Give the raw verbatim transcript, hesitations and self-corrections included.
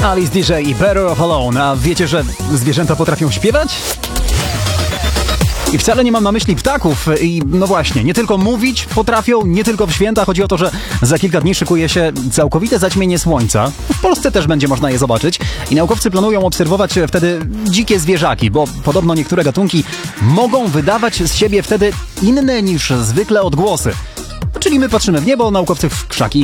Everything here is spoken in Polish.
Alice D J i Better Off Alone. A wiecie, że zwierzęta potrafią śpiewać? I wcale nie mam na myśli ptaków. I no właśnie, nie tylko mówić potrafią, nie tylko w święta. Chodzi o to, że za kilka dni szykuje się całkowite zaćmienie słońca. W Polsce też będzie można je zobaczyć. I naukowcy planują obserwować wtedy dzikie zwierzaki, bo podobno niektóre gatunki mogą wydawać z siebie wtedy inne niż zwykle odgłosy. Czyli my patrzymy w niebo, naukowcy w krzaki.